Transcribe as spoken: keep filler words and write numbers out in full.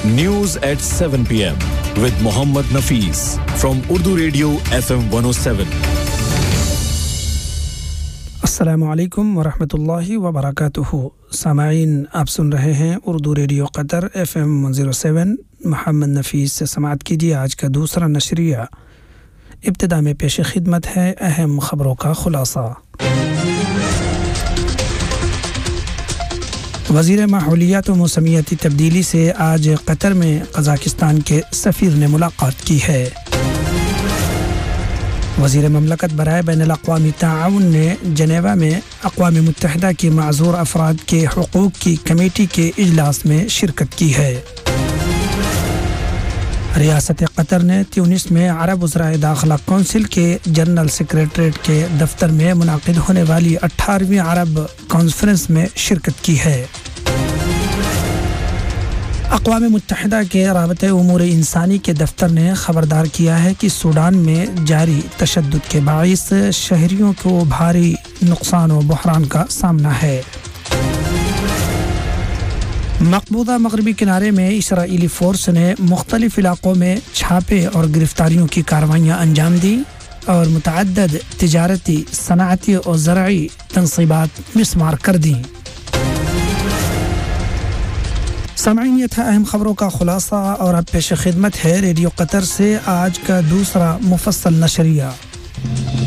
News at seven p m with Mohammad Nafees from Urdu Radio F M one oh seven. अस्सलामु अलैकुम व रहमतुल्लाहि व बरकातुहू। सामाईन, आप सुन रहे हैं Urdu radio Qatar F M one oh seven। Mohammad नफीस से समाअत कीजिए आज का दूसरा नशरिया। इब्तिदा में पेश खिदमत है अहम खबरों का खुलासा। वज़ीर माहौलियात व मौसमियाती तब्दीली से आज कतर में कज़ाकिस्तान के सफ़ीर ने मुलाकात की है। वज़ीर ममलकत बराए बैनुल-अक़वामी ताउन ने जनेवा में अक़वाम मुत्तहिदा के माज़ूर अफ़राद के हुकूक़ की कमेटी के इजलास में शिरकत की है। रियासत कतर ने ट्यूनिस में अरब वज़राए दाखिला कौंसिल के जनरल सेक्रेटरीट के दफ्तर में मुनाक़िद होने वाली अठारहवीं अरब कॉन्फ्रेंस में शिरकत की है। अक़वाम मुत्तहिदा के राबते उमूर इंसानी के दफ्तर ने ख़बरदार किया है कि सूडान में जारी तशद्दुद के बाइस शहरियों को भारी नुकसान व बहरान का सामना है। मकबूदा मगरबी किनारे में इसराइली फ़ोर्स ने मुख्तलिफ इलाक़ों में छापे और गिरफ़्तारियों की कार्रवाइयाँ अंजाम दी और मुतअद्दिद तिजारती, सनाअती और ज़राई तंसीबात मिसमार कर दी। सामईन, ये था अहम खबरों का खुलासा और अब पेश खिदमत है रेडियो कतर से आज का दूसरा मुफस्सल नशरिया।